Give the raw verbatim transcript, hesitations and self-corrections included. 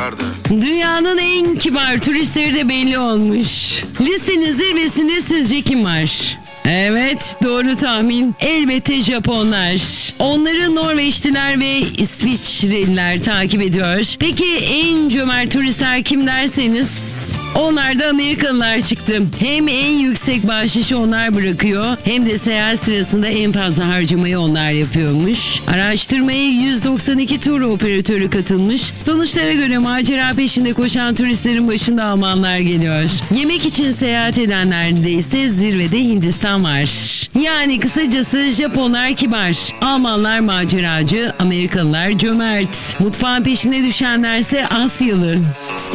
çıkardı. Dünyanın en kibar turistleri de belli olmuş. Listenin zirvesinde sizce kim var? Evet, doğru tahmin. Elbette Japonlar. Onları Norveçliler ve İsviçreliler takip ediyor. Peki en cömert turistler kim derseniz onlar da Amerikalılar çıktı. Hem en yüksek bahşişi onlar bırakıyor hem de seyahat sırasında en fazla harcamayı onlar yapıyormuş. Araştırmaya yüz doksan iki tur operatörü katılmış. Sonuçlara göre macera peşinde koşan turistlerin başında Almanlar geliyor. Yemek için seyahat edenlerde ise zirvede Hindistan var. Yani kısacası Japonlar kibar, Almanlar maceracı, Amerikalılar cömert. Mutfağın peşine düşenlerse Asyalı.